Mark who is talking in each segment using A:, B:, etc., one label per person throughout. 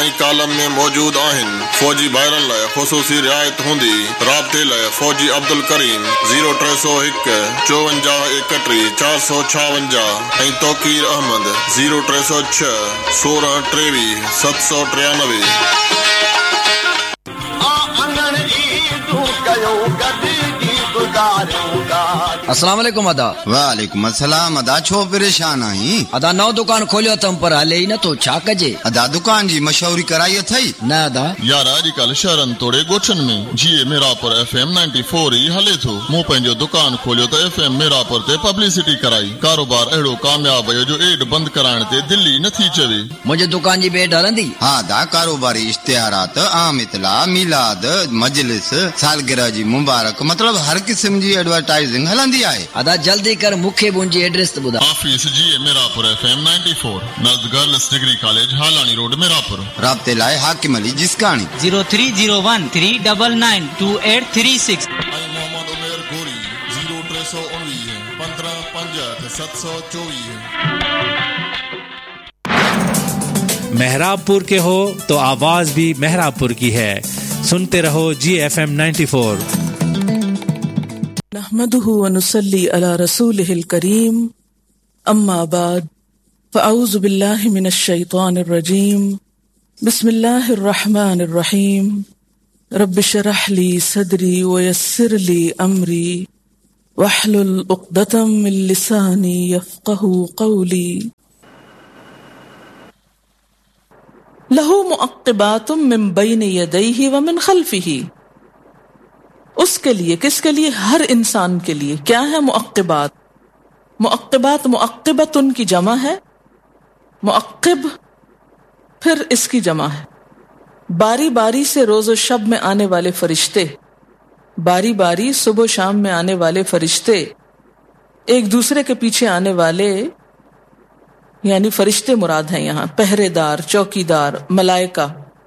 A: اجتماعی کالم میں موجود آہن. فوجی بھائرن لائے خصوصی رعایت ہوندی. رابطے لائے فوجی عبد الکریم 0301 54 31 456 ऐं तौकीर अहमद 0306 16 23 793.
B: السلام علیکم ادا.
C: وعلیکم السلام. ادا چھو پریشان آहीं؟
B: ادا نو دکان کھولयो تم پر हले ई नथो छा कजे?
C: ادا دکان جی مشہوری کرائی اٿई
B: न अदा.
A: यार अॼुकल्ह शहरनि तोड़े ॻोठनि में जीअं मिरापुर FM 94 ई हले थो. मूं पंहिंजो दुकान खोलियो त FM मिरापुर ते पब्लिसिटी कराई. कारोबार अहिड़ो कामयाब हुयो जो एड बंदि कराइण ते दिल्ली नथी चवे.
B: मुंहिंजे दुकान जी बेड हलंदी?
C: हाँ अदा कारोबारी इश्तिहारात, आम इतला, मिलाद, मजलिस, सालगिरह जी मुबारक, मतलब हर क़िस्म जी एडवर्टाइजिंग हलंदी आहे.
B: अदा जल्दी कर मूंखे मुंहिंजी एड्रेस त ॿुधायो.
A: ऑफिस जीअं मिरापुर FM 94 नज़द girls degree college हालानी road मिरापुर.
C: राब्ते लाइ हाकिम अली जिसकाणी
D: 0301-399-2836.
A: मोहम्मद उमेर गोरी 0319 15 65 724.
E: मेहराबपुर के हो तो आवाज भी मेहराबपुर की है. सुनते रहो GFM 94.
F: नहमदुहु व नुसल्ली अला रसूलिहिल करीम. अम्मा बाद फ़अऊज़ु बिल्लाहि मिनश शैतानिर रजीम. बिस्मिल्लाहिर रहमानिर रहीम. रब्बि श्रह ली सदरी व यस्सिर ली अमरी वहलुल उक़दतम मिन लिसानी यफ़क़हू क़ौली. लहू मुअक़्क़िबातुम मिन बैनि यदैहि व मिन ख़ल्फ़िही. उसके लिए, किसके लिए? हर इंसान के लिए. क्या है मुअक्किबात? मुअक्किबात मुअक्किबतुन की जमा है, मुअक्किब फिर इसकी जमा है. बारी बारी से रोज़ शब में आने वाले फरिश्ते, बारी बारी सुबह शाम में आने वाले फरिश्ते, एक दूसरे के पीछे आने वाले, यानी फरिश्ते मुराद हैं यहाँ. पहरेदार, चौकीदार, मलाइका.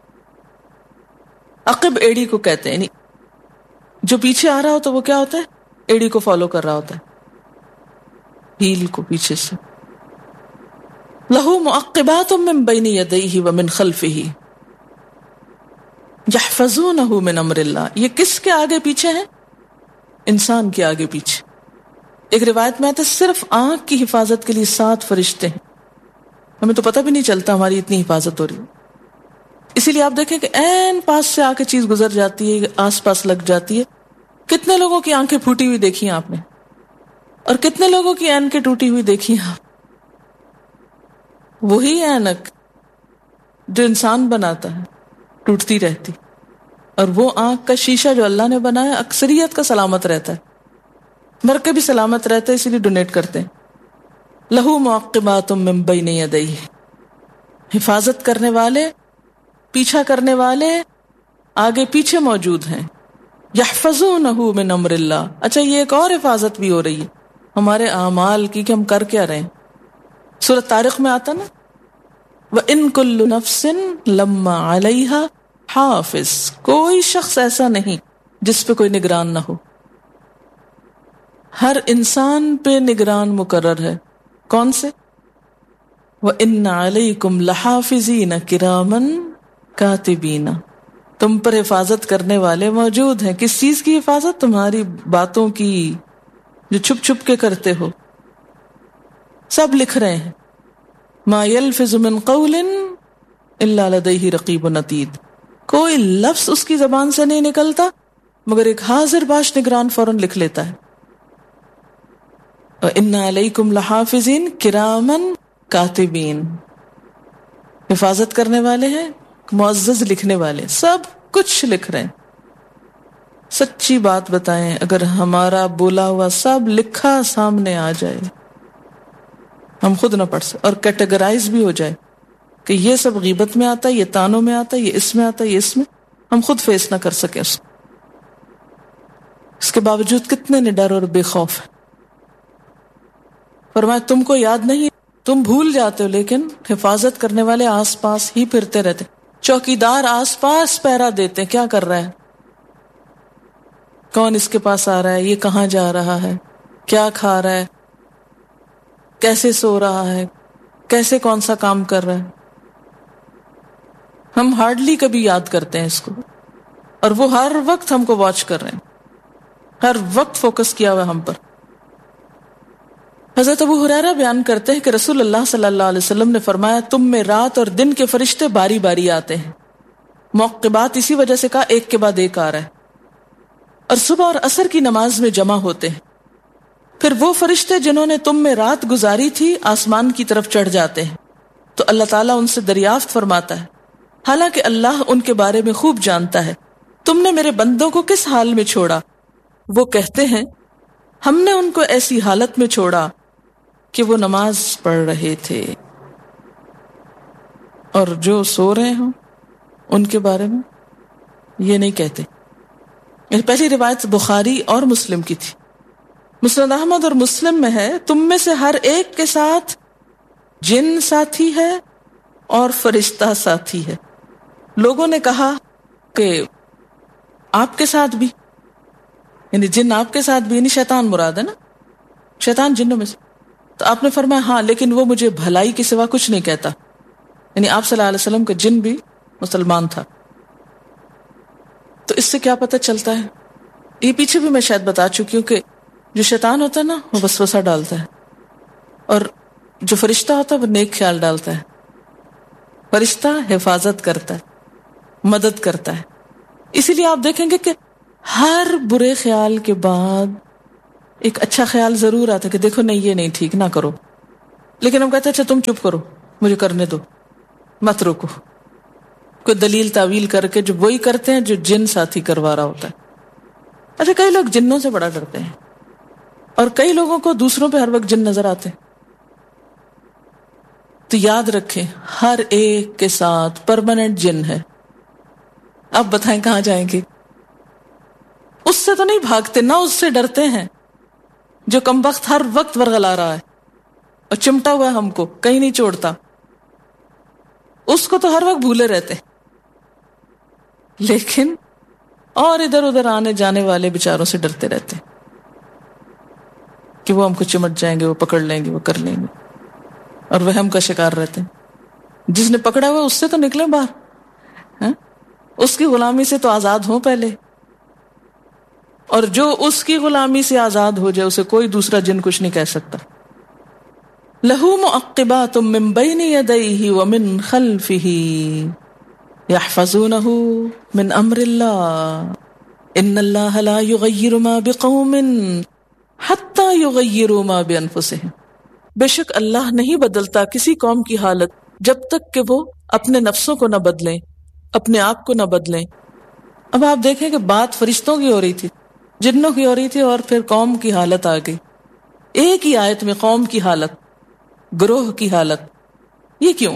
F: अक़िब एड़ी को कहते हैं. जो पीछे आ रहा हो तो वो क्या होता है? एड़ी को फॉलो कर रहा होता है, हील को पीछे से. लहू मुअक्किबातुम मिन बैनि यदैहि व मिन खल्फिही यहफ़ज़ूनहु मिन अम्रिल्लाह. ये किसके आगे पीछे है? इंसान के आगे पीछे. एक रिवायत में आता है सिर्फ आंख की हिफाजत के लिए 7 फरिश्ते हैं. हमें तो पता भी नहीं चलता हमारी इतनी हिफाजत हो रही है. इसीलिए आप देखें कि ऐन पास से आके चीज गुजर जाती है, आस पास लग जाती है. कितने लोगों की आंखें फूटी हुई देखी हैं आपने, और कितने लोगों की ऐनकें टूटी हुई देखी हैं आप. वही ऐनक जो इंसान बनाता है टूटती रहती, और वो आंख का शीशा जो अल्लाह ने बनाया अक्सरियत का सलामत रहता है, मर के भी सलामत रहता है. इसीलिए डोनेट करते हैं. लहू मुअक्किबातुम मिन बैनि यदैहि, हिफाजत करने वाले, पीछा करने वाले आगे पीछे मौजूद हैं. यहफ़ज़ूनहु मिन अम्रिल्लाह. अच्छा, ये एक और हिफाजत भी हो रही है हमारे आमाल की कि हम कर क्या रहे हैं. सूरह तारिक में आता ना, व इन कुल्लु नफ्सिन लम्मा अलैहा हाफ़िज़. कोई शख्स ऐसा नहीं जिस पे कोई निगरान ना हो. हर इंसान पे निगरान मुकर्रर है. कौन से? व इन्ना अलैकुम लहाफ़िज़ीन किरामन कातिबीना. तुम पर हिफाजत करने वाले मौजूद हैं. किस चीज की हिफाजत? तुम्हारी बातों की जो छुप छुप के करते हो. सब लिख रहे हैं. मा यल्फिज़ु मिन क़ौलिन इल्ला लदैहि रक़ीबुन अतीद. कोई लफ्ज उसकी जबान से नहीं निकलता मगर एक हाजिर बाश निगरान फौरन लिख लेता है. व इन्ना अलैकुम लहाफ़िज़ीन किरामन कातिबीन. हिफाजत करने वाले हैं, मुअज़्ज़ज़ लिखने वाले, सब कुछ लिख रहे हैं. सच्ची बात बताएं, अगर हमारा बोला हुआ सब लिखा सामने आ जाए, हम खुद ना पढ़ सके और कैटेगराइज भी हो जाए कि ये सब गीबत में आता है, ये तानों में आता है, ये इसमें आता है, ये इसमें, हम खुद फेस ना कर सके उसको. इसके बावजूद कितने निडर और बेखौफ है. फरमाया तुमको याद नहीं, तुम भूल जाते हो, लेकिन हिफाजत करने वाले आस पास ही फिरते रहते. चौकीदार आसपास पहरा देते हैं, क्या कर रहा है, कौन इसके पास आ रहा है, ये कहाँ जा रहा है, क्या खा रहा है, कैसे सो रहा है, कैसे कौन सा काम कर रहा है. ہم ہارڈلی کبھی یاد کرتے ہیں اس کو، اور وہ ہر وقت ہم کو واچ کر رہے ہیں، ہر وقت فوکس کیا ہوا ہم پر۔ حضرت ابو ہریرہ بیان کرتے ہیں کہ رسول اللہ صلی اللہ علیہ وسلم نے فرمایا، تم میں رات اور دن کے فرشتے باری باری آتے ہیں۔ موقبات اسی وجہ سے کہا ایک کے بعد ایک آ رہا ہے، اور صبح اور عصر کی نماز میں جمع ہوتے ہیں۔ پھر وہ فرشتے جنہوں نے تم میں رات گزاری تھی آسمان کی طرف چڑھ جاتے ہیں، تو اللہ تعالیٰ ان سے دریافت فرماتا ہے، حالانکہ اللہ ان کے بارے میں خوب جانتا ہے، تم نے میرے بندوں کو کس حال میں چھوڑا؟ وہ کہتے ہیں، ہم نے ان کو ایسی حالت میں چھوڑا کہ وہ نماز پڑھ رہے تھے، اور جو سو رہے ہوں ان کے بارے میں یہ نہیں کہتے۔ پہلی روایت بخاری اور مسلم کی تھی، مسند احمد اور مسلم میں ہے، تم میں سے ہر ایک کے ساتھ جن ساتھی ہے اور فرشتہ ساتھی ہے۔ لوگوں نے کہا کہ آپ کے ساتھ بھی، یعنی جن آپ کے ساتھ بھی، یعنی شیطان مراد ہے نا، شیطان جنوں میں سے۔ تو آپ نے فرمایا ہاں، لیکن وہ مجھے بھلائی کے سوا کچھ نہیں کہتا، یعنی آپ صلی اللہ علیہ وسلم کا جن بھی مسلمان تھا۔ تو اس سے کیا پتہ چلتا ہے، یہ پیچھے بھی میں شاید بتا چکی ہوں کہ جو شیطان ہوتا ہے نا وہ وسوسہ ڈالتا ہے، اور جو فرشتہ ہوتا ہے وہ نیک خیال ڈالتا ہے۔ فرشتہ حفاظت کرتا ہے، مدد کرتا ہے۔ اسی لیے آپ دیکھیں گے کہ ہر برے خیال کے بعد ایک اچھا خیال ضرور آتا ہے کہ دیکھو نہیں یہ نہیں ٹھیک، نہ کرو، لیکن ہم کہتے ہیں اچھا تم چپ کرو، مجھے کرنے دو، مت روکو، کوئی دلیل تعویل کر کے، جو وہی کرتے ہیں جو جن ساتھی کروا رہا ہوتا ہے۔ اچھا کئی لوگ جنوں سے بڑا ڈرتے ہیں، اور کئی لوگوں کو دوسروں پہ ہر وقت جن نظر آتے ہیں۔ تو یاد رکھیں ہر ایک کے ساتھ پرماننٹ جن ہے۔ اب بتائیں کہاں جائیں گے؟ اس سے تو نہیں بھاگتے، نہ اس سے ڈرتے ہیں جو کمبخت ہر وقت ورغلا رہا ہے اور چمٹا ہوا ہے ہم کو، کہیں نہیں چھوڑتا، اس کو تو ہر وقت بھولے رہتے، لیکن اور ادھر ادھر آنے جانے والے بیچاروں سے ڈرتے رہتے کہ وہ ہم کو چمٹ جائیں گے، وہ پکڑ لیں گے، وہ کر لیں گے، اور وہم کا شکار رہتے ہیں۔ جس نے پکڑا ہوا اس سے تو نکلے باہر، اس کی غلامی سے تو آزاد ہوں پہلے، اور جو اس کی غلامی سے آزاد ہو جائے اسے کوئی دوسرا جن کچھ نہیں کہہ سکتا۔ لہو معقبات من بین یدیہ ومن خلفہ یحفظونہ من امر اللہ ان اللہ لا یغیر ما بقوم حتی یغیروا ما بانفسہم۔ بے شک اللہ نہیں بدلتا کسی قوم کی حالت جب تک کہ وہ اپنے نفسوں کو نہ بدلیں، اپنے آپ کو نہ بدلیں۔ اب آپ دیکھیں کہ بات فرشتوں کی ہو رہی تھی، جنوں کی ہو رہی تھی، اور پھر قوم کی حالت آ گئی ایک ہی آیت میں، قوم کی حالت، گروہ کی حالت۔ یہ کیوں؟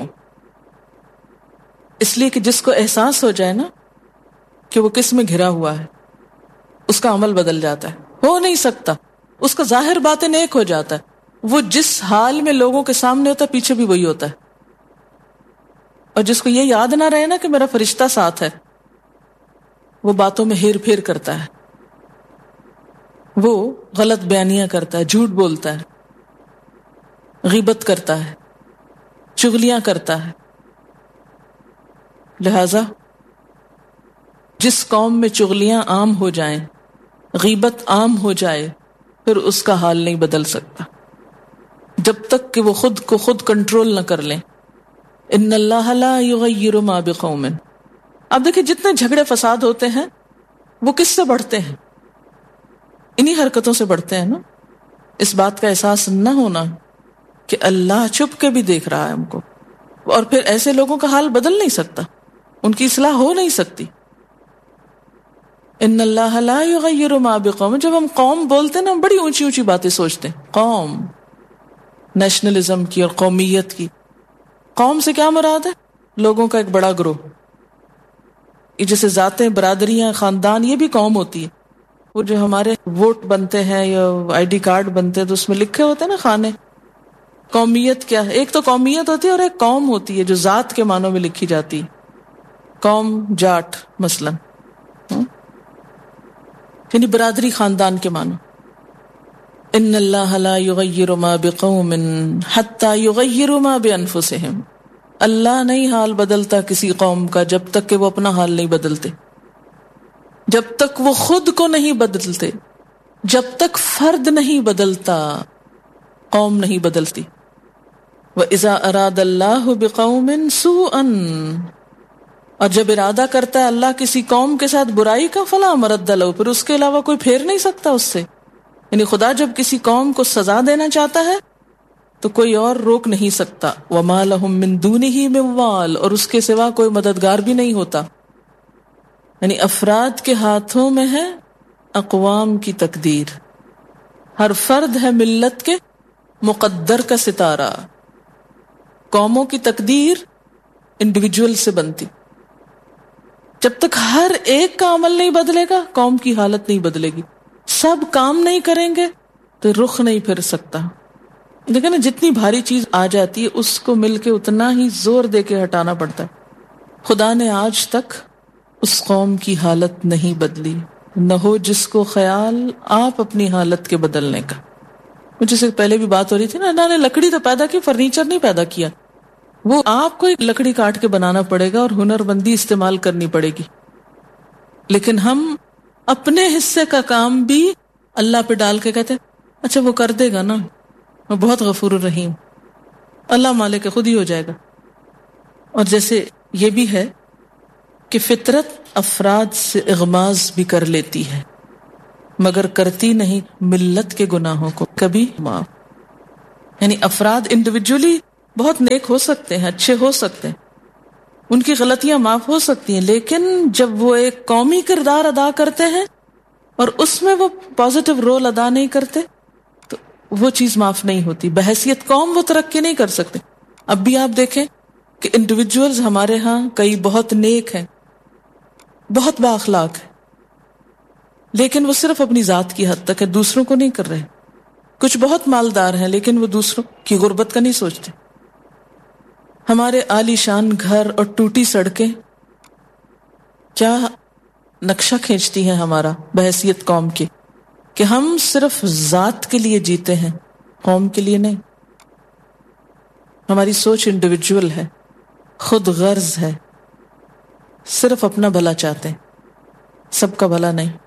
F: اس لیے کہ جس کو احساس ہو جائے نا کہ وہ کس میں گھرا ہوا ہے، اس کا عمل بدل جاتا ہے، ہو نہیں سکتا، اس کا ظاہر باطن ایک ہو جاتا ہے، وہ جس حال میں لوگوں کے سامنے ہوتا ہے پیچھے بھی وہی ہوتا ہے۔ اور جس کو یہ یاد نہ رہے نا کہ میرا فرشتہ ساتھ ہے، وہ باتوں میں ہیر پھیر کرتا ہے، وہ غلط بیانیاں کرتا ہے، جھوٹ بولتا ہے، غیبت کرتا ہے، چغلیاں کرتا ہے۔ لہذا جس قوم میں چغلیاں عام ہو جائیں، غیبت عام ہو جائے، پھر اس کا حال نہیں بدل سکتا جب تک کہ وہ خود کو خود کنٹرول نہ کر لیں۔ ان اللہ لا یغیر ما بقوم۔ اب دیکھیں جتنے جھگڑے فساد ہوتے ہیں وہ کس سے بڑھتے ہیں؟ انہی حرکتوں سے بڑھتے ہیں نا۔ اس بات کا احساس نہ ہونا کہ اللہ چھپ کے بھی دیکھ رہا ہے ہم کو، اور پھر ایسے لوگوں کا حال بدل نہیں سکتا، ان کی اصلاح ہو نہیں سکتی۔ ان اللہ لا یغیر ما بقوم، جب ہم قوم بولتے ہیں نا، ہم بڑی اونچی اونچی باتیں سوچتے ہیں، قوم، نیشنلزم کی اور قومیت کی۔ قوم سے کیا مراد ہے؟ لوگوں کا ایک بڑا گروہ۔ یہ جیسے ذاتیں، برادریاں، خاندان، یہ بھی قوم ہوتی ہے۔ وہ جو ہمارے ووٹ بنتے ہیں یا آئی ڈی کارڈ بنتے ہیں تو اس میں لکھے ہوتے ہیں نا خانے۔ قومیت کیا ہے؟ ایک تو قومیت ہوتی ہے اور ایک قوم ہوتی ہے جو ذات کے معنوں میں لکھی جاتی ہے۔ قوم جاٹ مثلا، یعنی برادری، خاندان کے معنی۔ ان اللہ لا یغیر ما بقوم حتی یغیروا ما بانفسہم۔ اللہ نہیں حال بدلتا کسی قوم کا جب تک کہ وہ اپنا حال نہیں بدلتے، جب تک وہ خود کو نہیں بدلتے، جب تک فرد نہیں بدلتا قوم نہیں بدلتی. وَإِذَا أَرَادَ اللَّهُ بِقَوْمٍ سُوءًا، اور جب ارادہ کرتا ہے اللہ کسی قوم کے ساتھ برائی کا، فَلَا مَرَدَّ لَهُ، پھر اس کے علاوہ کوئی پھیر نہیں سکتا اس سے. یعنی خدا جب کسی قوم کو سزا دینا چاہتا ہے تو کوئی اور روک نہیں سکتا. وَمَا لَهُم مِّن دُونِهِ مِن وَالٍ، اور اس کے سوا کوئی مددگار بھی نہیں ہوتا. یعنی افراد کے ہاتھوں میں ہے اقوام کی تقدیر. ہر فرد ہے ملت کے مقدر کا ستارہ. قوموں کی تقدیر انڈیویجول سے بنتی. جب تک ہر ایک کا عمل نہیں بدلے گا قوم کی حالت نہیں بدلے گی. سب کام نہیں کریں گے تو رخ نہیں پھر سکتا. دیکھیں نا، جتنی بھاری چیز آ جاتی ہے اس کو مل کے اتنا ہی زور دے کے ہٹانا پڑتا ہے. خدا نے آج تک اس قوم کی حالت نہیں بدلی. نہ ہو جس کو خیال آپ اپنی حالت کے بدلنے کا. مجھے سے پہلے بھی بات ہو رہی تھی نا، اللہ نے لکڑی تو پیدا کی، فرنیچر نہیں پیدا کیا. وہ آپ کو ایک لکڑی کاٹ کے بنانا پڑے گا اور ہنر بندی استعمال کرنی پڑے گی. لیکن ہم اپنے حصے کا کام بھی اللہ پہ ڈال کے کہتے ہیں اچھا وہ کر دے گا نا، وہ بہت غفور الرحیم، اللہ مالک خود ہی ہو جائے گا. اور جیسے یہ بھی ہے کہ فطرت افراد سے اغماض بھی کر لیتی ہے مگر کرتی نہیں ملت کے گناہوں کو کبھی معاف. یعنی افراد انڈیویجولی بہت نیک ہو سکتے ہیں، اچھے ہو سکتے ہیں، ان کی غلطیاں معاف ہو سکتی ہیں، لیکن جب وہ ایک قومی کردار ادا کرتے ہیں اور اس میں وہ پازیٹو رول ادا نہیں کرتے تو وہ چیز معاف نہیں ہوتی. بحیثیت قوم وہ ترقی نہیں کر سکتے. اب بھی آپ دیکھیں کہ انڈیویجولز ہمارے ہاں کئی بہت نیک ہیں، بہت با اخلاق ہیں، لیکن وہ صرف اپنی ذات کی حد تک ہے، دوسروں کو نہیں کر رہے. کچھ بہت مالدار ہیں لیکن وہ دوسروں کی غربت کا نہیں سوچتے. ہمارے عالی شان گھر اور ٹوٹی سڑکیں کیا نقشہ کھینچتی ہیں ہمارا بحیثیت قوم کے، کہ ہم صرف ذات کے لیے جیتے ہیں، قوم کے لیے نہیں. ہماری سوچ انڈیویجول ہے، خود غرض ہے، صرف اپنا بھلا چاہتے ہیں، سب کا بھلا نہیں.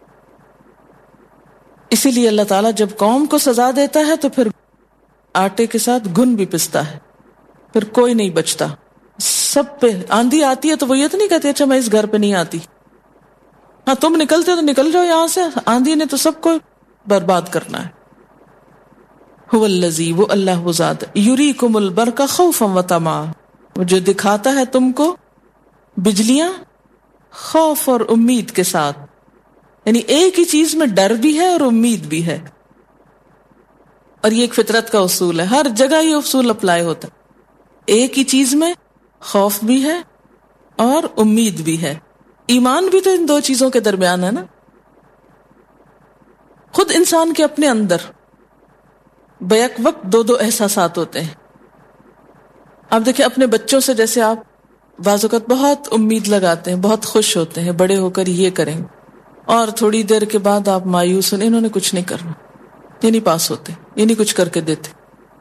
F: اسی لیے اللہ تعالیٰ جب قوم کو سزا دیتا ہے تو پھر آٹے کے ساتھ گھن بھی پستا ہے، پھر کوئی نہیں بچتا. سب پہ آندھی آتی ہے تو وہ یہ تو نہیں کہتے اچھا میں اس گھر پہ نہیں آتی، ہاں تم نکلتے تو نکل جاؤ یہاں سے، آندھی نے تو سب کو برباد کرنا ہے. هو الذی، وہ اللہ وہ ذات، یریکم البرق خوفا وطمعا، وہ جو دکھاتا ہے تم کو بجلیاں خوف اور امید کے ساتھ. یعنی ایک ہی چیز میں ڈر بھی ہے اور امید بھی ہے. اور یہ ایک فطرت کا اصول ہے، ہر جگہ یہ اصول اپلائی ہوتا ہے. ایک ہی چیز میں خوف بھی ہے اور امید بھی ہے. ایمان بھی تو ان دو چیزوں کے درمیان ہے نا. خود انسان کے اپنے اندر بیک وقت دو دو احساسات ہوتے ہیں. آپ دیکھیں اپنے بچوں سے، جیسے آپ بعض اوقات بہت امید لگاتے ہیں، بہت خوش ہوتے ہیں بڑے ہو کر یہ کریں، اور تھوڑی دیر کے بعد آپ مایوس ہونے انہوں نے کچھ نہیں کرنا، یہ نہیں پاس ہوتے، یہ نہیں کچھ کر کے دیتے.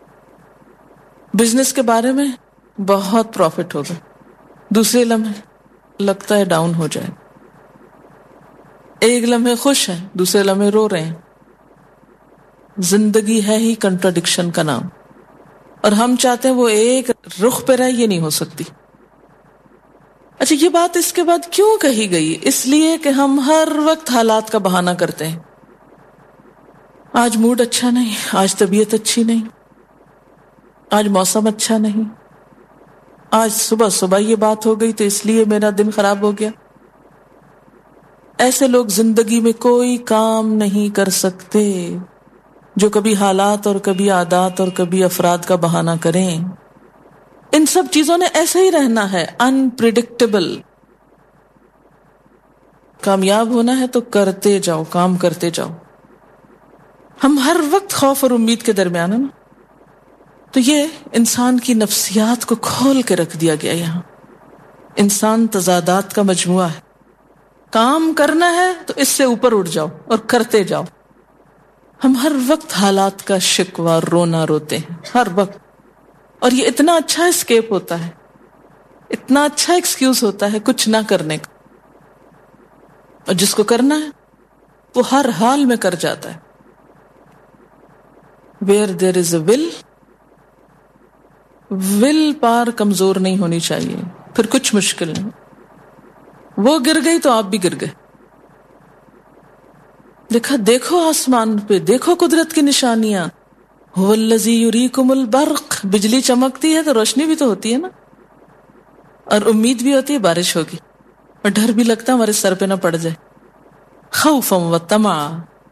F: بزنس کے بارے میں بہت پروفٹ ہوگا، دوسرے لمحے لگتا ہے ڈاؤن ہو جائے. ایک لمحے خوش ہیں، دوسرے لمحے رو رہے ہیں. زندگی ہے ہی کنٹراڈکشن کا نام، اور ہم چاہتے ہیں وہ ایک رخ پہ رہے، یہ نہیں ہو سکتی. اچھا یہ بات اس کے بعد کیوں کہی گئی؟ اس لیے کہ ہم ہر وقت حالات کا بہانہ کرتے ہیں. آج موڈ اچھا نہیں، آج طبیعت اچھی نہیں، آج موسم اچھا نہیں، آج صبح صبح یہ بات ہو گئی تو اس لیے میرا دن خراب ہو گیا. ایسے لوگ زندگی میں کوئی کام نہیں کر سکتے جو کبھی حالات اور کبھی عادات اور کبھی افراد کا بہانہ کریں. ان سب چیزوں نے ایسے ہی رہنا ہے، انپریڈکٹیبل. کامیاب ہونا ہے تو کرتے جاؤ، کام کرتے جاؤ. ہم ہر وقت خوف اور امید کے درمیان ہیں نا. تو یہ انسان کی نفسیات کو کھول کے رکھ دیا گیا یہاں. انسان تضادات کا مجموعہ ہے. کام کرنا ہے تو اس سے اوپر اٹھ جاؤ اور کرتے جاؤ. ہم ہر وقت حالات کا شکوہ رونا روتے ہیں، ہر وقت. اور یہ اتنا اچھا اسکیپ ہوتا ہے اتنا اچھا ایکسکیوز ہوتا ہے کچھ نہ کرنے کا، اور جس کو کرنا ہے وہ ہر حال میں کر جاتا ہے. Where there is a will پار کمزور نہیں ہونی چاہیے، پھر کچھ مشکل نہیں. وہ گر گئی تو آپ بھی گر گئے. دیکھو آسمان پہ، دیکھو قدرت کی نشانیاں. هو الذی یریکم البرق، بجلی چمکتی ہے تو روشنی بھی تو ہوتی ہے نا، اور امید بھی ہوتی ہے بارش ہوگی، اور ڈر بھی لگتا ہے ہمارے سر پہ نہ پڑ جائے. خوفا وطمعا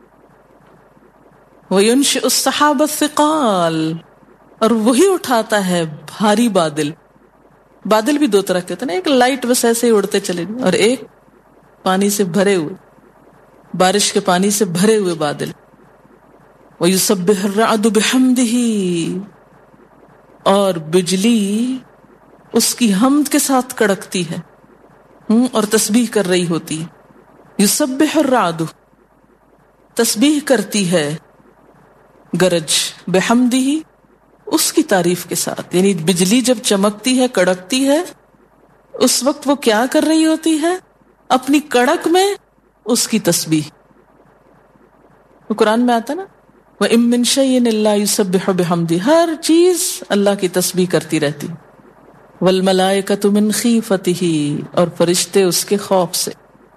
F: وینشئ السحاب الثقال، اور وہی اٹھاتا ہے بھاری بادل. بادل بھی دو طرح کے ہوتے ہیں نا، ایک لائٹ بس ایسے ہی اڑتے چلے گئے، اور ایک پانی سے بھرے ہوئے، بارش کے پانی سے بھرے ہوئے بادل. وَيُسَبِّحُ الرَّعْدُ بِحَمْدِهِ، اور بجلی اس کی حمد کے ساتھ کڑکتی ہے اور تسبیح کر رہی ہوتی ہے. یسبح الرعد، تسبیح کرتی ہے گرج، بحمدہ، اس کی تعریف کے ساتھ. یعنی بجلی جب چمکتی ہے، کڑکتی ہے، اس وقت وہ کیا کر رہی ہوتی ہے؟ اپنی کڑک میں اس کی تسبیح. وہ قرآن میں آتا نا، وَإِن مِّن شَيْءٍ إِلَّا يُسَبِّحُ بِحَمْدِهِ، ہر چیز اللہ کی تسبیح کرتی رہتی. وَالْمَلَائِكَةُ مِنْ خِيفَتِهِ، اور فرشتے اس کے خوف سے.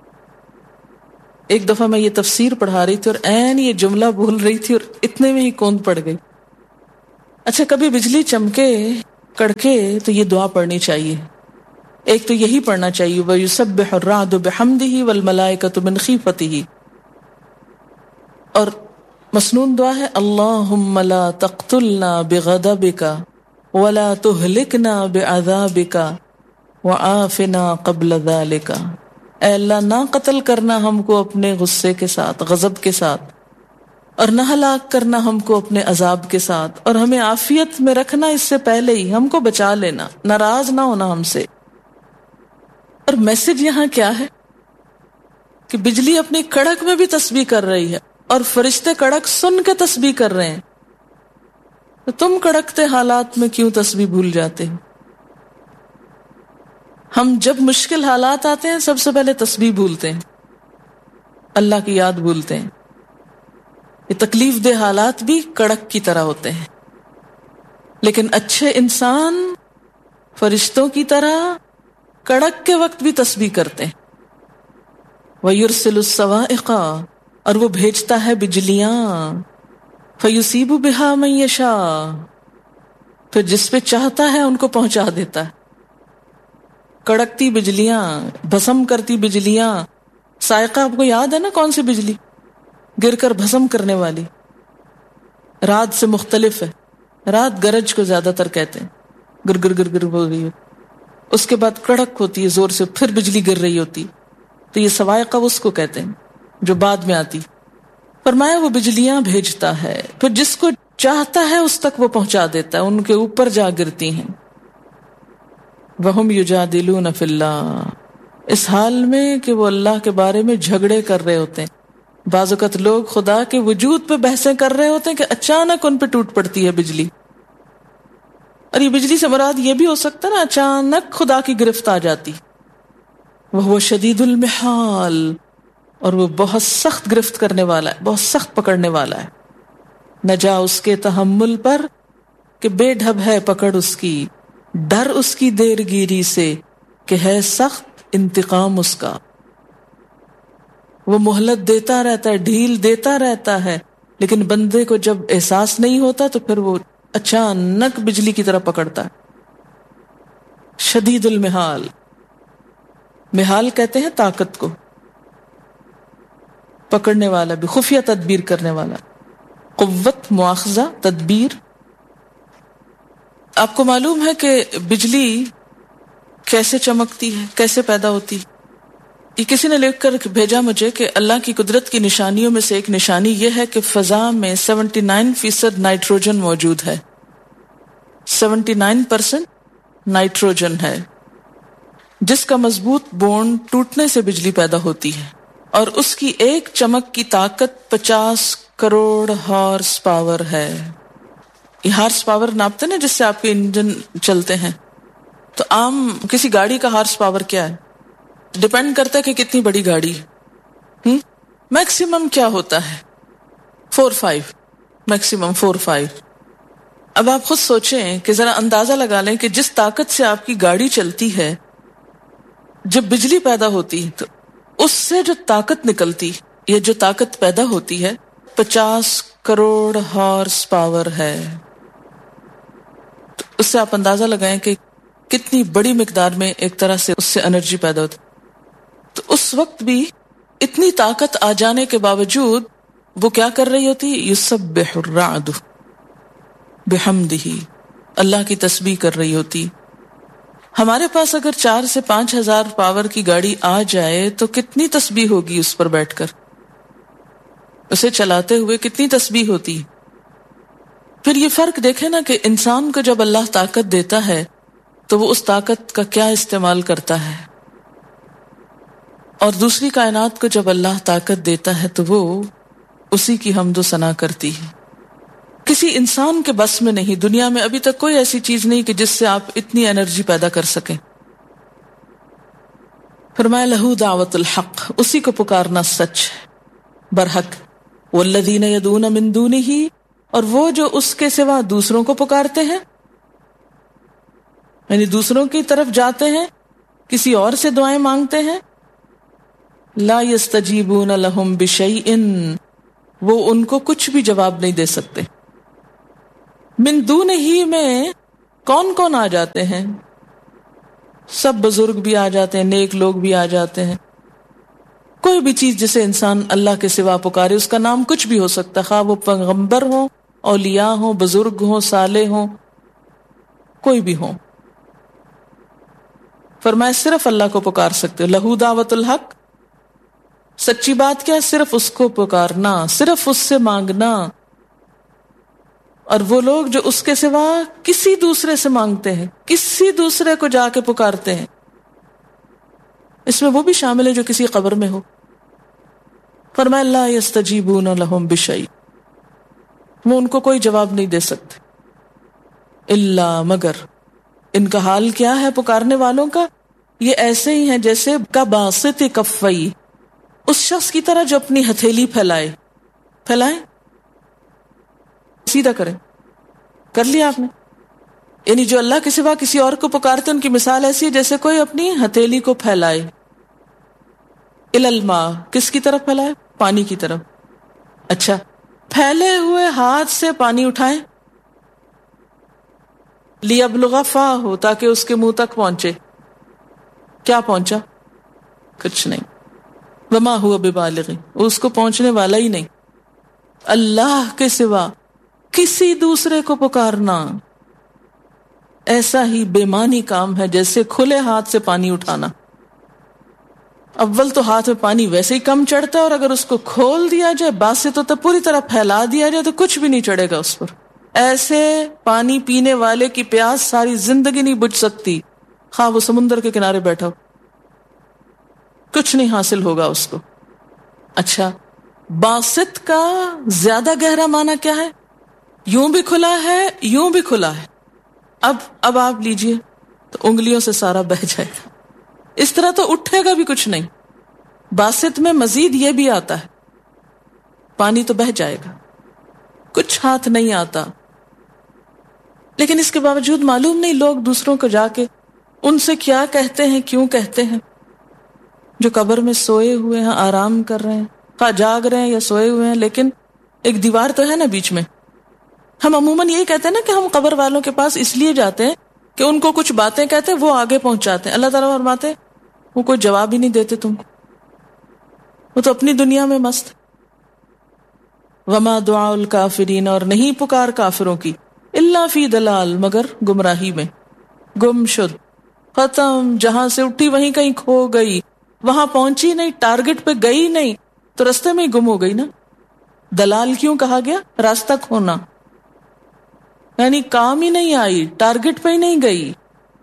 F: ایک دفعہ میں یہ تفسیر پڑھا رہی تھی اور عین یہ جملہ بول رہی تھی اور اتنے میں ہی کوند پڑ گئی. اچھا، کبھی بجلی چمکے کڑکے تو یہ دعا پڑھنی چاہیے. ایک تو یہی پڑھنا چاہیے، وَيُسَبِّحُ الرَّعْدُ بِحَمْدِهِ وَالْمَلَائِكَةُ مِنْ خِيفَتِهِ. اور مسنون دعا ہے، اللہم لا تقتلنا بغضبك ولا تہلکنا بعذابك وعافنا قبل ذلك. اے اللہ، نہ قتل کرنا ہم کو اپنے غصے کے ساتھ، غضب کے ساتھ، اور نہ ہلاک کرنا ہم کو اپنے عذاب کے ساتھ، اور ہمیں عافیت میں رکھنا اس سے پہلے ہی، ہم کو بچا لینا، ناراض نہ ہونا ہم سے. اور میسج یہاں کیا ہے کہ بجلی اپنی کڑک میں بھی تسبیح کر رہی ہے اور فرشتے کڑک سن کے تسبیح کر رہے ہیں. تو تم کڑکتے حالات میں کیوں تسبیح بھول جاتے ہو؟ ہم جب مشکل حالات آتے ہیں سب سے پہلے تسبیح بھولتے ہیں، اللہ کی یاد بھولتے ہیں. یہ تکلیف دہ حالات بھی کڑک کی طرح ہوتے ہیں، لیکن اچھے انسان فرشتوں کی طرح کڑک کے وقت بھی تسبیح کرتے ہیں. وَيُرْسِلُ الصَّوَائِقَ، اور وہ بھیجتا ہے بجلیاں، فَيُصِيبُ بِهَا مَن يَشَاءُ، پھر جس پہ چاہتا ہے ان کو پہنچا دیتا ہے. کڑکتی بجلیاں، بھسم کرتی بجلیاں. سائقہ آپ کو یاد ہے نا کون سی بجلی؟ گر کر بھسم کرنے والی. رات سے مختلف ہے، رات گرج کو زیادہ تر کہتے ہیں، گر گر گر گر ہو رہی ہے. اس کے بعد کڑک ہوتی ہے زور سے، پھر بجلی گر رہی ہوتی. تو یہ سوائقہ اس کو کہتے ہیں جو بعد میں آتی. فرمایا وہ بجلیاں بھیجتا ہے، پھر جس کو چاہتا ہے اس تک وہ پہنچا دیتا ہے، ان کے اوپر جا گرتی ہیں. وَهُمْ يُجَادِلُونَ فِي اللَّهِ، اس حال میں کہ وہ اللہ کے بارے میں جھگڑے کر رہے ہوتے ہیں. بعض اوقات لوگ خدا کے وجود پہ بحثیں کر رہے ہوتے ہیں کہ اچانک ان پہ ٹوٹ پڑتی ہے بجلی. اور یہ بجلی سے مراد یہ بھی ہو سکتا ہے نا اچانک خدا کی گرفت آ جاتی. وَهُوَ شَدِيدُ الْمِحَالِ، اور وہ بہت سخت گرفت کرنے والا ہے، بہت سخت پکڑنے والا ہے. نہ جا اس کے تحمل پر کہ بے ڈھب ہے پکڑ اس کی، ڈر اس کی دیر گیری سے کہ ہے سخت انتقام اس کا. وہ مہلت دیتا رہتا ہے، ڈھیل دیتا رہتا ہے، لیکن بندے کو جب احساس نہیں ہوتا تو پھر وہ اچانک بجلی کی طرح پکڑتا ہے. شدید المحال، محال کہتے ہیں طاقت کو، پکڑنے والا بھی، خفیہ تدبیر کرنے والا. قوت، مواخذہ، تدبیر. آپ کو معلوم ہے کہ بجلی کیسے چمکتی ہے، کیسے پیدا ہوتی ہے؟ یہ کسی نے لکھ کر بھیجا مجھے کہ اللہ کی قدرت کی نشانیوں میں سے ایک نشانی یہ ہے کہ فضا میں 79% نائٹروجن موجود ہے. 79% نائٹروجن ہے، جس کا مضبوط بونڈ ٹوٹنے سے بجلی پیدا ہوتی ہے، اور اس کی ایک چمک کی طاقت 50 کروڑ ہارس پاور ہے. یہ ہارس پاور ناپتے نا جس سے آپ کے انجن چلتے ہیں، تو عام کسی گاڑی کا ہارس پاور کیا ہے؟ ڈپینڈ کرتا ہے کہ کتنی بڑی گاڑی ہے. میکسیمم کیا ہوتا ہے؟ 4-5، میکسیمم 4-5. اب آپ خود سوچیں کہ ذرا اندازہ لگا لیں کہ جس طاقت سے آپ کی گاڑی چلتی ہے، جب بجلی پیدا ہوتی تو اس سے جو طاقت نکلتی یا جو طاقت پیدا ہوتی ہے 50 کروڑ ہارس پاور ہے. تو اس سے آپ اندازہ لگائیں کہ کتنی بڑی مقدار میں ایک طرح سے اس سے انرجی پیدا ہوتی. تو اس وقت بھی اتنی طاقت آ جانے کے باوجود وہ کیا کر رہی ہوتی؟ یسبح الرعد بحمدہ، اللہ کی تسبیح کر رہی ہوتی. ہمارے پاس اگر 4 سے 5 ہزار پاور کی گاڑی آ جائے تو کتنی تسبیح ہوگی اس پر بیٹھ کر، اسے چلاتے ہوئے کتنی تسبیح ہوتی. پھر یہ فرق دیکھیں نا کہ انسان کو جب اللہ طاقت دیتا ہے تو وہ اس طاقت کا کیا استعمال کرتا ہے، اور دوسری کائنات کو جب اللہ طاقت دیتا ہے تو وہ اسی کی حمد و ثنا کرتی ہے. کسی انسان کے بس میں نہیں، دنیا میں ابھی تک کوئی ایسی چیز نہیں کہ جس سے آپ اتنی انرجی پیدا کر سکیں. فرمایا لہو دعوت الحق، اسی کو پکارنا سچ برحق. والذین یدعون من دونہ، اور وہ جو اس کے سوا دوسروں کو پکارتے ہیں، یعنی دوسروں کی طرف جاتے ہیں، کسی اور سے دعائیں مانگتے ہیں. لا یستجیبون لہم بشیء، وہ ان کو کچھ بھی جواب نہیں دے سکتے. من دونہ ہی میں کون کون آ جاتے ہیں؟ سب بزرگ بھی آ جاتے ہیں، نیک لوگ بھی آ جاتے ہیں. کوئی بھی چیز جسے انسان اللہ کے سوا پکارے اس کا نام کچھ بھی ہو سکتا، خواہ وہ پیغمبر ہوں، اولیاء ہوں، بزرگ ہوں، صالح ہوں، کوئی بھی ہوں. فرمایا صرف اللہ کو پکار سکتے. لہو دعوت الحق، سچی بات کیا ہے؟ صرف اس کو پکارنا، صرف اس سے مانگنا. اور وہ لوگ جو اس کے سوا کسی دوسرے سے مانگتے ہیں، کسی دوسرے کو جا کے پکارتے ہیں، اس میں وہ بھی شامل ہے جو کسی قبر میں ہو. فرمایا لا یستجیبون لہم بشیء، وہ ان کو کوئی جواب نہیں دے سکتے. الا، مگر. ان کا حال کیا ہے پکارنے والوں کا؟ یہ ایسے ہی ہیں جیسے کباسط کفئی، اس شخص کی طرح جو اپنی ہتھیلی پھیلائے، سیدھا کریں. کر لیا آپ نے؟ یعنی جو اللہ کے سوا کسی اور کو پکارتے ان کی مثال ایسی ہے جیسے کوئی اپنی ہتھیلی کو پھیلائے. الالماء، کس کی طرف پھیلائے؟ پانی کی طرف. اچھا، پھیلے ہوئے ہاتھ سے پانی اٹھائیں، لیبلغ فاہ، تاکہ اس کے منہ تک پہنچے. کیا پہنچا؟ کچھ نہیں. وما ہوا ببالغ، اس کو پہنچنے والا ہی نہیں. اللہ کے سوا کسی دوسرے کو پکارنا ایسا ہی بے معنی کام ہے جیسے کھلے ہاتھ سے پانی اٹھانا. اول تو ہاتھ میں پانی ویسے ہی کم چڑھتا ہے، اور اگر اس کو کھول دیا جائے، باسط تو پوری طرح پھیلا دیا جائے تو کچھ بھی نہیں چڑھے گا اس پر. ایسے پانی پینے والے کی پیاس ساری زندگی نہیں بجھ سکتی، خواہ وہ سمندر کے کنارے بیٹھا ہو، کچھ نہیں حاصل ہوگا اس کو. اچھا، باسط کا زیادہ گہرا معنی کیا ہے؟ یوں بھی کھلا ہے، یوں بھی کھلا ہے. اب آپ لیجئے تو انگلیوں سے سارا بہہ جائے گا، اس طرح تو اٹھے گا بھی کچھ نہیں. باسط میں مزید یہ بھی آتا ہے، پانی تو بہہ جائے گا، کچھ ہاتھ نہیں آتا. لیکن اس کے باوجود معلوم نہیں لوگ دوسروں کو جا کے ان سے کیا کہتے ہیں، کیوں کہتے ہیں. جو قبر میں سوئے ہوئے ہیں، آرام کر رہے ہیں، خواہ جاگ رہے ہیں یا سوئے ہوئے ہیں، لیکن ایک دیوار تو ہے نا بیچ میں. ہم عموماً یہی کہتے ہیں نا کہ ہم قبر والوں کے پاس اس لیے جاتے ہیں کہ ان کو کچھ باتیں کہتے ہیں، وہ آگے پہنچاتے ہیں. اللہ تعالیٰ فرماتے ہیں وہ کوئی جواب ہی نہیں دیتے تم کو، وہ تو اپنی دنیا میں مست. وما دعاء الکافرین، اور نہیں پکار کافروں کی، الا فی دلال، مگر گمراہی میں، گم شد، ختم. جہاں سے اٹھی وہیں کہیں کھو گئی، وہاں پہنچی نہیں، ٹارگٹ پہ گئی نہیں تو رستے میں ہی گم ہو گئی نا. دلال کیوں کہا گیا؟ راستہ کھونا، یعنی کام ہی نہیں آئی، ٹارگٹ پہ ہی نہیں گئی.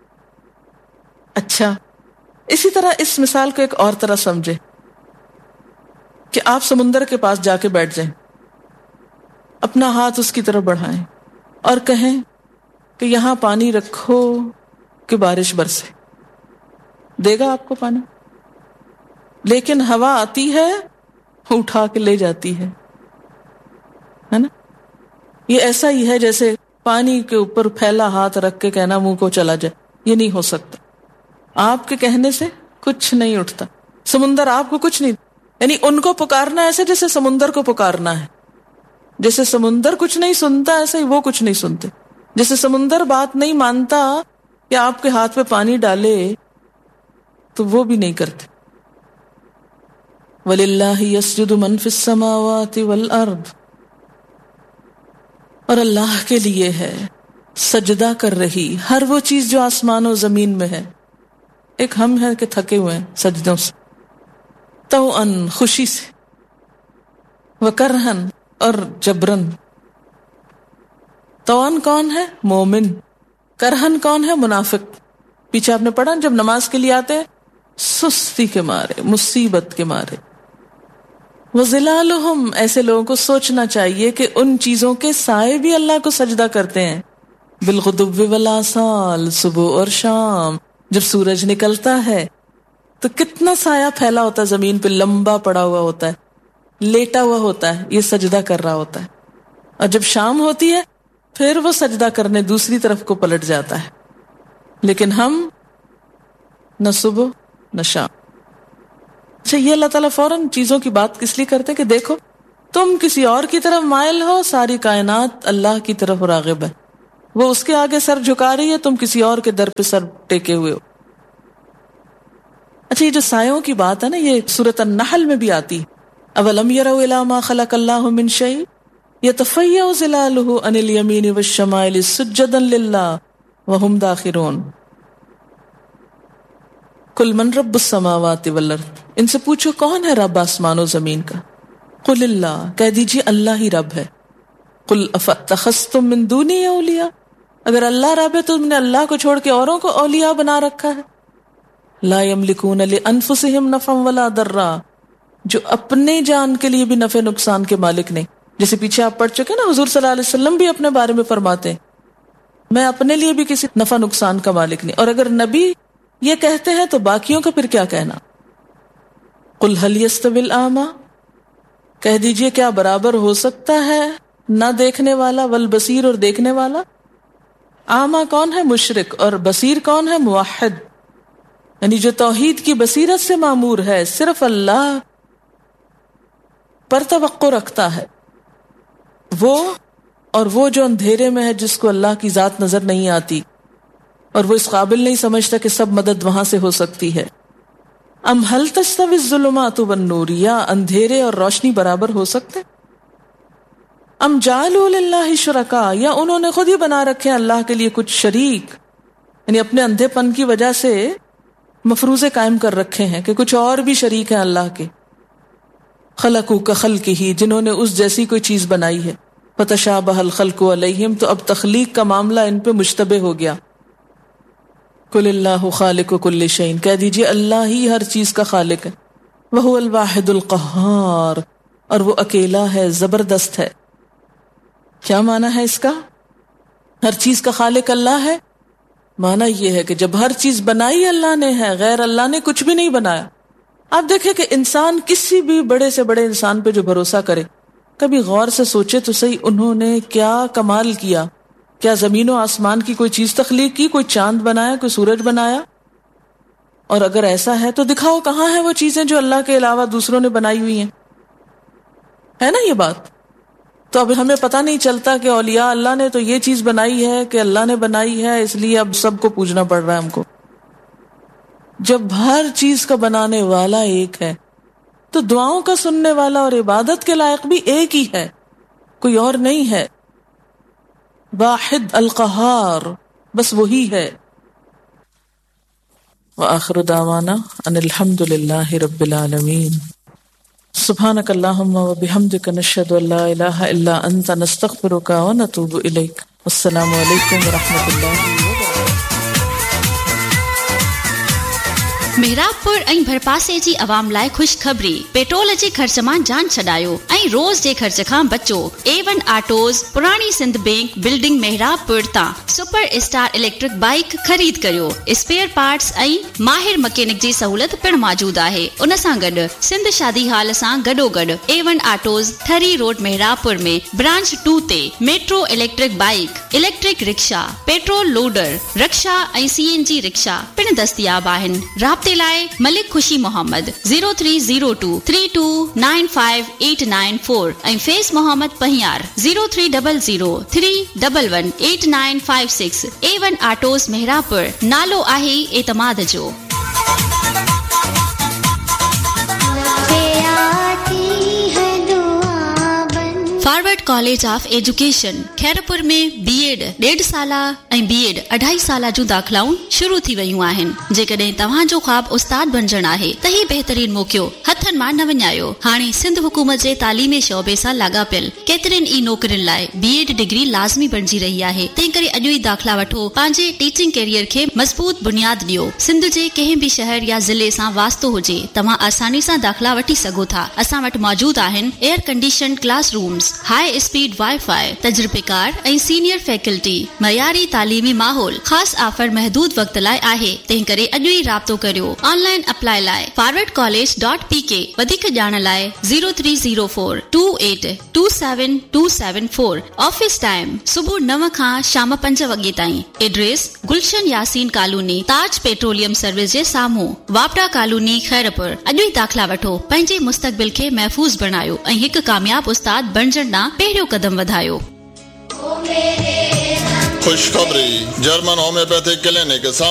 F: اچھا، اسی طرح اس مثال کو ایک اور طرح سمجھے کہ آپ سمندر کے پاس جا کے بیٹھ جائیں، اپنا ہاتھ اس کی طرف بڑھائیں اور کہیں کہ یہاں پانی رکھو کہ بارش برسے، دے گا آپ کو پانی، لیکن ہوا آتی ہے اٹھا کے لے جاتی ہے نا. یہ ایسا ہی ہے جیسے پانی کے اوپر پھیلا ہاتھ رکھ کے کہنا منہ کو چلا جائے، یہ نہیں ہو سکتا. آپ کے کہنے سے کچھ نہیں اٹھتا. سمندر آپ کو کچھ نہیں، یعنی ان کو پکارنا ایسے جیسے سمندر کو پکارنا ہے. جیسے سمندر کچھ نہیں سنتا ایسے ہی وہ کچھ نہیں سنتے. جیسے سمندر بات نہیں مانتا کہ آپ کے ہاتھ پہ پانی ڈالے تو وہ بھی نہیں کرتے. وَلِلَّهِ يَسْجُدُ مَن فِي السَّمَاوَاتِ وَالْأَرْضِ، اور اللہ کے لیے ہے سجدہ کر رہی ہر وہ چیز جو آسمان و زمین میں ہے. ایک ہم ہے کہ تھکے ہوئے ہیں سجدوں سے، طوعاً خوشی سے، وکرہن اور جبرن. طوعاً کون ہے؟ مومن. کرہن کون ہے؟ منافق. پیچھے آپ نے پڑھا جب نماز کے لیے آتے ہیں سستی کے مارے، مصیبت کے مارے. وظلالہم، ایسے لوگوں کو سوچنا چاہیے کہ ان چیزوں کے سائے بھی اللہ کو سجدہ کرتے ہیں. بالغدو والآصال، صبح اور شام جب سورج نکلتا ہے تو کتنا سایہ پھیلا ہوتا ہے زمین پہ، لمبا پڑا ہوا ہوتا ہے، لیٹا ہوا ہوتا ہے، یہ سجدہ کر رہا ہوتا ہے. اور جب شام ہوتی ہے پھر وہ سجدہ کرنے دوسری طرف کو پلٹ جاتا ہے. لیکن ہم نہ صبح نہ شام. اچھا، یہ اللہ تعالیٰ فوراً چیزوں کی بات کس لیے کرتے کہ دیکھو تم کسی اور کی طرف مائل ہو، ساری کائنات اللہ کی طرف راغب ہے. وہ اس کے آگے سر جھکا رہی ہے، تم کسی اور کے در پہ سر ٹیکے ہوئے ہو. اچھا، یہ جو سایوں کی بات ہے نا، یہ سورۃ النحل میں بھی آتی. اولم یروا الی ما خلق اللہ من شیء یتفیأ ظلالہ عن الیمین والشمائل سجدا للہ وہم داخرون. قل من رب السماوات والارض، ان سے پوچھو کون ہے رب آسمان و زمین کا. قل اللہ، کہہ دیجیے اللہ ہی رب ہے. قل افاتخذتم من دونی اولیاء، اگر اللہ رب ہے تو تم نے اللہ کو چھوڑ کے اوروں کو اولیاء بنا رکھا ہے. لا یملکون لانفسہم نفعا ولا ضرا، جو اپنے جان کے لیے بھی نفع نقصان کے مالک نہیں. جیسے پیچھے آپ پڑھ چکے نا، حضور صلی اللہ علیہ وسلم بھی اپنے بارے میں فرماتے ہیں میں اپنے لیے بھی کسی نفع نقصان کا مالک نہیں. اور اگر نبی یہ کہتے ہیں تو باقیوں کا پھر کیا کہنا. قل هل يستوي الاعمى، کہہ دیجئے کیا برابر ہو سکتا ہے نہ دیکھنے والا والبصیر، اور دیکھنے والا. اعمى کون ہے؟ مشرک. اور بصیر کون ہے؟ موحد، یعنی جو توحید کی بصیرت سے معمور ہے، صرف اللہ پر توقع رکھتا ہے. وہ اور وہ جو اندھیرے میں ہے، جس کو اللہ کی ذات نظر نہیں آتی اور وہ اس قابل نہیں سمجھتا کہ سب مدد وہاں سے ہو سکتی ہے. ام هل تستوی الظلمات والنور، یا اندھیرے اور روشنی برابر ہو سکتے؟ ام جعلوا للہ شرکاء، یا انہوں نے خود ہی بنا رکھے اللہ کے لیے کچھ شریک، یعنی اپنے اندھے پن کی وجہ سے مفروضے قائم کر رکھے ہیں کہ کچھ اور بھی شریک ہیں اللہ کے. خلقوا کخلقہ، جنہوں نے اس جیسی کوئی چیز بنائی ہے. فتشابہ الخلق علیہم، تو اب تخلیق کا معاملہ ان پہ مشتبہ ہو گیا. قل اللہ خالق کل شیء، کہہ دیجئے اللہ ہی ہر چیز کا خالق ہے. وہو الواحد القہار، اور وہ اکیلا ہے، زبردست ہے. کیا معنی ہے اس کا؟ ہر چیز کا خالق اللہ ہے. معنی یہ ہے کہ جب ہر چیز بنائی اللہ نے ہے، غیر اللہ نے کچھ بھی نہیں بنایا. آپ دیکھیں کہ انسان کسی بھی بڑے سے بڑے انسان پہ جو بھروسہ کرے، کبھی غور سے سوچے تو صحیح انہوں نے کیا کمال کیا. کیا زمین و آسمان کی کوئی چیز تخلیق کی، کوئی چاند بنایا، کوئی سورج بنایا؟ اور اگر ایسا ہے تو دکھاؤ کہاں ہیں وہ چیزیں جو اللہ کے علاوہ دوسروں نے بنائی ہوئی ہیں. ہے نا یہ بات؟ تو اب ہمیں پتہ نہیں چلتا کہ اولیاء اللہ نے تو یہ چیز بنائی ہے کہ اللہ نے بنائی ہے، اس لیے اب سب کو پوجنا پڑ رہا ہے ہم کو. جب ہر چیز کا بنانے والا ایک ہے تو دعاؤں کا سننے والا اور عبادت کے لائق بھی ایک ہی ہے، کوئی اور نہیں ہے. واحد القہار، بس وہی ہے. وآخر دعوانا ان الحمد للہ رب العالمین. سبحانک اللہم وبحمدک نشہد ان لا الہ الا انت نستغفرک ونتوب الیک. السلام علیکم ورحمۃ اللہ وبرکاتہ.
D: मेहराबपुर ऐं भरपासे जी आवाम लाइ खुशखबरी। पेट्रोल जे ख़र्च मां जान छॾायो ऐं रोज़ जे ख़र्च खां बचो। A1 ऑटोज़ पुराणी सिंध बैंक बिल्डिंग मेहराबपुर तां सुपर स्टार इलेक्ट्रिक बाइक ख़रीद करियो। स्पेयर पार्ट्स ऐं माहिर मैकेनिक जी सहूलियत पिण मौजूद आहे। उन सां गॾु सिंध शादी हाल सां गॾोगॾु A1 ऑटोज़ ठरी रोड मेहराबपुर में ब्रांच 2 ते metro electric bike, electric rickshaw, petrol loader, रक्षा ऐं CNG रिक्शा पिण दस्तियाब आहिनि। राब्ते लाइ मलिक खुशी मोहम्मद 0302 329589 ऐं फैज़ मोहम्मद पहियार 0300 3118956। A1 ऑटोज़ मेहराबपुर नालो आहे एतमाद जो। Forward college of education Khairpur में B.Ed 1.5 साला ऐं B.Ed 2.5 साला जूं दाख़िलाऊं शुरू थी वयूं आहिनि। जेकॾहिं तव्हां जो ख्वाब उस्ताद बणजण आहे त ही बहितरीन मौक़ो हथनि मां न विञायो। हाणे सिंध हुकूमत जे तालीमी शोबे सां लाॻापियल केतिरनि ई नौकरियुनि लाइ B.Ed डिग्री लाज़मी बणजी रही आहे। तंहिं करे अॼु ई दाख़िला वठो, पंहिंजे टीचिंग कैरियर खे मज़बूत बुनियाद ॾियो। सिंध जे कंहिं बि शहर या ज़िले सां वास्तो हुजे, तव्हां आसानी सां दाख़िला वठी सघो था। असां वटि मौजूद आहिनि air condition classrooms, high speed wifi, तजुर्बेकार ऐं सीनियर फैकल्टी, मयारी तालीमी माहौल। ख़ासि ऑफर महदूद वक़्त लाइ आहे, तंहिं करे अॼु ई राब्तो करियो। ऑनलाइन अप्लाई लाइ forwardcollege.pk। वधीक ॼाण लाइ 0304 2827 ऑफिस टाइम सुबुह 9 खां शाम 5 वॻे ताईं। एड्रेस गुलशन यासीन कॉलोनी, ताज पेट्रोलियम सर्विस जे साम्हूं, वापडा कॉलोनी, खैरपुर। अॼु ई दाख़िला वठो, पंहिंजे मुस्तक़बिल खे महफ़ूज़ बणायो ऐं हिकु कामयाब उस्ताद बणजण ॾांहुं पहिरियों कदम वधायो।
A: खुशखबरी, जर्मन होम्योपैथिक क्लिनिक